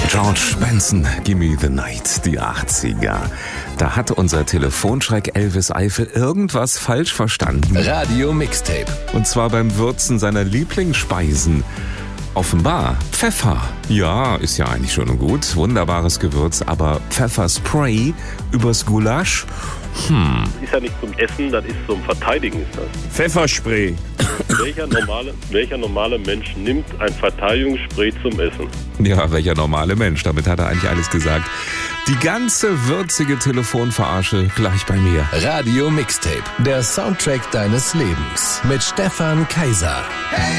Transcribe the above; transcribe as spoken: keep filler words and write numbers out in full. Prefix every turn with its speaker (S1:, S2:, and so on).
S1: George Benson, Gimme the Night, die achtziger. Da hatte unser Telefonschreck Elvis Eifel irgendwas falsch verstanden.
S2: Radio Mixtape.
S1: Und zwar beim Würzen seiner Lieblingsspeisen. Offenbar Pfeffer. Ja, ist ja eigentlich schön und gut, wunderbares Gewürz, aber Pfefferspray übers Gulasch? Hm.
S3: Das ist ja nicht zum Essen, das ist zum Verteidigen ist das.
S4: Pfefferspray.
S3: Welcher normale, welcher normale Mensch nimmt ein Verteidigungsspray zum Essen?
S1: Ja, welcher normale Mensch, damit hat er eigentlich alles gesagt. Die ganze würzige Telefonverarsche gleich bei mir.
S2: Radio Mixtape, der Soundtrack deines Lebens mit Stefan Kaiser.
S5: Hey!